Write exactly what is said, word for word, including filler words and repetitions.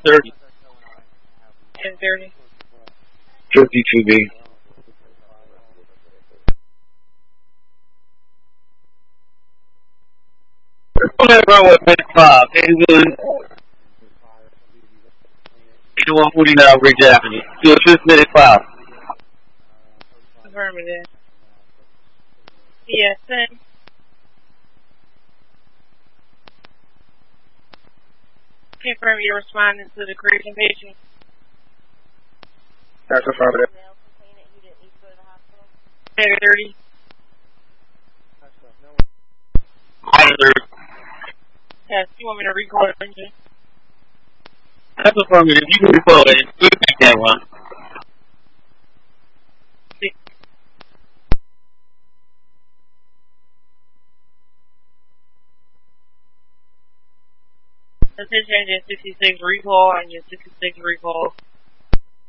thirty. ten thirty. fifty-two B. Okay, bro, what, fifty-five. eighty-one forty-nine Bridge Avenue. Still just minute five. Affirmative. Yes, sir. Confirm you're responding to the creation patient. That's affirmative. ten thirty. Yes, you want me to record it? That's affirmative. You can record it. You can take that one. Attention, engine sixty-six recall, engine sixty-six recall.